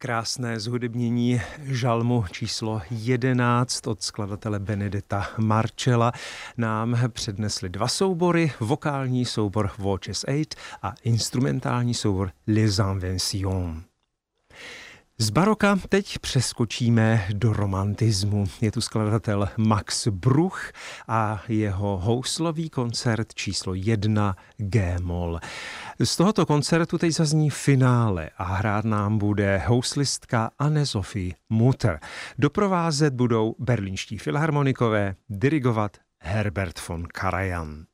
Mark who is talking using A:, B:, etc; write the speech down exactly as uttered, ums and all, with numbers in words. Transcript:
A: Krásné zhudebnění žalmu číslo jedenáct od skladatele Benedetta Marcella nám přednesli dva soubory, vokální soubor Voces osm a instrumentální soubor Les Inventions. Z baroka teď přeskočíme do romantismu. Je tu skladatel Max Bruch a jeho houslový koncert číslo jedna G-moll. Z tohoto koncertu teď zazní finále a hrát nám bude houslistka Anne-Sophie Mutter. Doprovázet budou berlínští filharmonikové, dirigovat Herbert von Karajan.